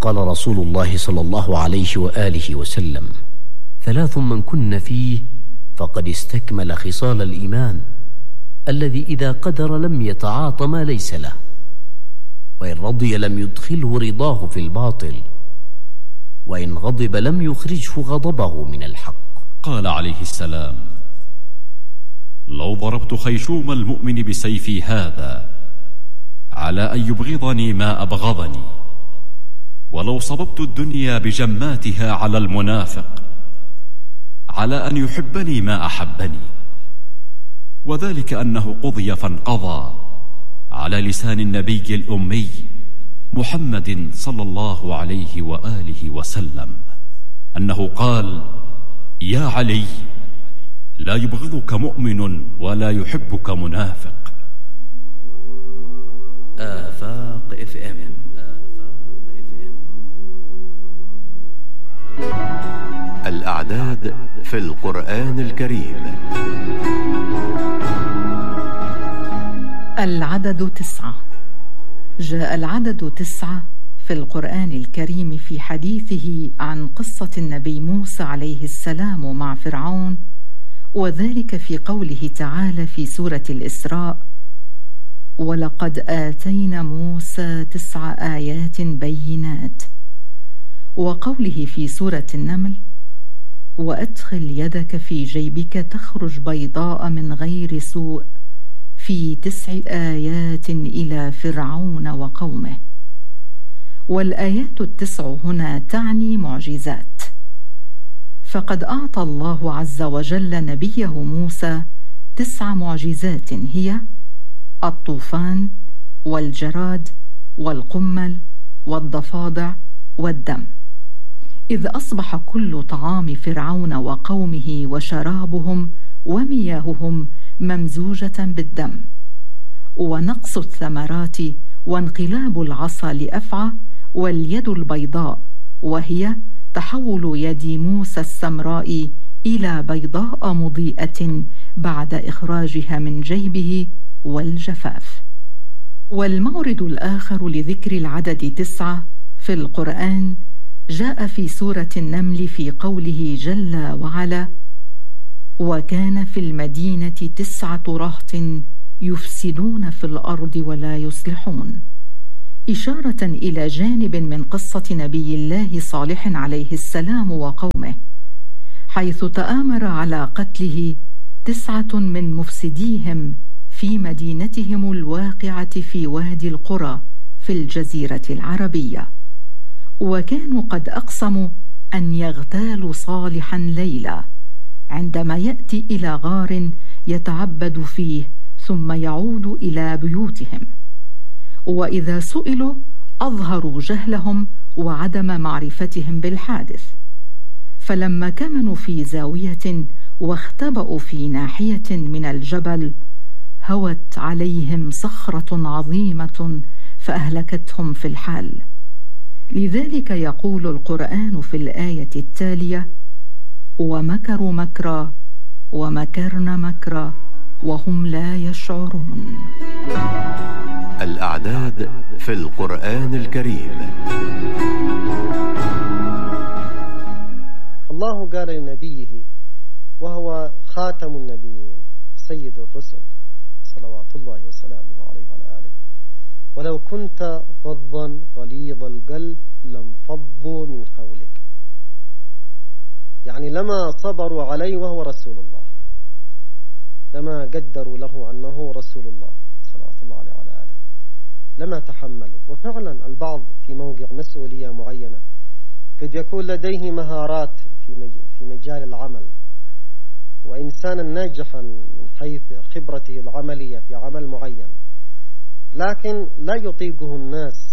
قال رسول الله صلى الله عليه وآله وسلم: 3 من كن فيه فقد استكمل خصال الإيمان، الذي إذا قدر لم يتعاط ما ليس له، وإن رضي لم يدخله رضاه في الباطل، وإن غضب لم يخرجه غضبه من الحق. قال عليه السلام: لو ضربت خيشوم المؤمن بسيفي هذا على أن يبغضني ما أبغضني، ولو صببت الدنيا بجماتها على المنافق على أن يحبني ما أحبني، وذلك أنه قضي فانقضى على لسان النبي الأمي محمد صلى الله عليه وآله وسلم أنه قال: يا علي، لا يبغضك مؤمن ولا يحبك منافق. آفاق FM. الأعداد في القرآن الكريم. العدد 9. جاء العدد 9 في القرآن الكريم في حديثه عن قصة النبي موسى عليه السلام مع فرعون، وذلك في قوله تعالى في سورة الإسراء: ولقد آتينا موسى 9 آيات بينات، وقوله في سورة النمل: وأدخل يدك في جيبك تخرج بيضاء من غير سوء في 9 آيات إلى فرعون وقومه. والآيات 9 هنا تعني معجزات، فقد أعطى الله عز وجل نبيه موسى 9 معجزات، هي الطوفان والجراد والقمل والضفادع والدم، إذ أصبح كل طعام فرعون وقومه وشرابهم ومياههم ممزوجة بالدم، ونقص الثمرات وانقلاب العصا لأفعى، واليد البيضاء وهي تحول يد موسى السمراء إلى بيضاء مضيئة بعد إخراجها من جيبه، والجفاف. والمورد الآخر لذكر العدد 9 في القرآن جاء في سورة النمل في قوله جل وعلا: وكان في المدينة 9 رهط يفسدون في الأرض ولا يصلحون، إشارة إلى جانب من قصة نبي الله صالح عليه السلام وقومه، حيث تآمر على قتله 9 من مفسديهم في مدينتهم الواقعة في وادي القرى في الجزيرة العربية، وكانوا قد أقسموا أن يغتالوا صالحا ليلا عندما يأتي إلى غار يتعبد فيه ثم يعود إلى بيوتهم، وإذا سئلوا أظهروا جهلهم وعدم معرفتهم بالحادث، فلما كمنوا في زاوية واختبأوا في ناحية من الجبل هوت عليهم صخرة عظيمة فأهلكتهم في الحال. لذلك يقول القرآن في الآية التالية: ومكروا مكرا ومكرنا مكرا وهم لا يشعرون. الأعداد في القرآن الكريم. الله قال لنبيه وهو خاتم النبيين سيد الرسل صلوات الله وسلامه عليه وعلى آله: ولو كنت فظا غليظ القلب لانفضوا من حولك. يعني لما صبروا عليه وهو رسول الله، لما قدروا له أنه رسول الله صلوات الله عليه وعلى آله، لما تحملوا. وفعلا البعض في موقع مسؤولية معينة قد يكون لديه مهارات في مجال العمل، وإنسانا ناجحا من حيث خبرته العملية في عمل معين، لكن لا يطيقه الناس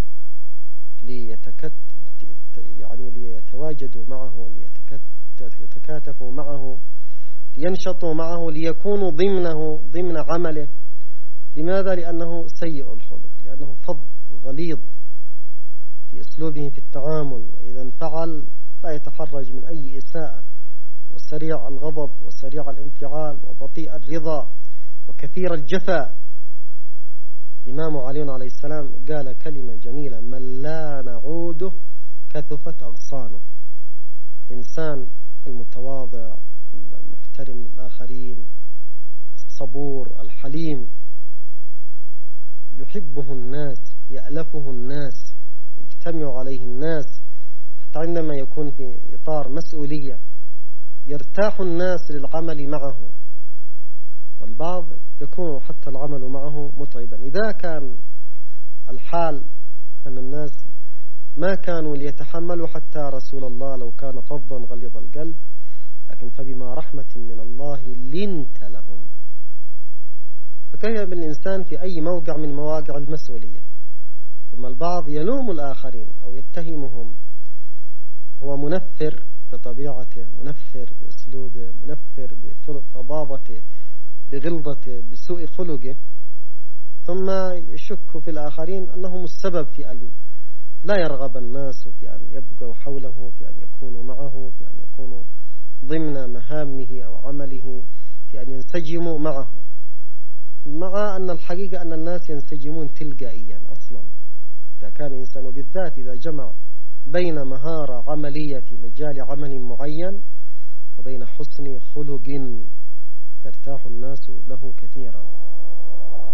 ليتواجدوا معه، ليتكاتفوا معه، لينشطوا معه، ليكونوا ضمن عمله. لماذا؟ لأنه سيء الخلق، لأنه فظ غليظ في أسلوبه في التعامل، وإذا انفعل لا يتحرج من أي إساءة، وسريع الغضب وسريع الانفعال وبطيء الرضا وكثير الجفاء. إمام علي عليه السلام قال كلمة جميلة: من لا نعوده كثفت أغصانه. الإنسان المتواضع المحترم للآخرين الصبور الحليم يحبه الناس، يألفه الناس، يجتمع عليه الناس، حتى عندما يكون في إطار مسؤولية يرتاح الناس للعمل معه، والبعض يكون حتى العمل معه متعبا. إذا كان الحال أن الناس ما كانوا ليتحملوا حتى رسول الله لو كان فظا غليظ القلب، لكن فبما رحمة من الله لنت لهم. فكيف بالإنسان في أي موقع من مواقع المسؤولية؟ ثم البعض يلوم الآخرين أو يتهمهم، هو منفر بطبيعته، منفر بأسلوبه، منفر بفظاظته، بغلظته، بسوء خلقه، ثم يشك في الآخرين أنهم السبب في أن لا يرغب الناس في أن يبقوا حوله، في أن يكونوا معه، في أن يكونوا ضمن مهامه أو عمله، في أن ينسجموا معه، مع أن الحقيقة أن الناس ينسجمون تلقائيا أصلا. إذا كان الإنسان بالذات إذا جمع بين مهارة عملية في مجال عمل معين وبين حسن خلق يرتاح الناس له كثيرا.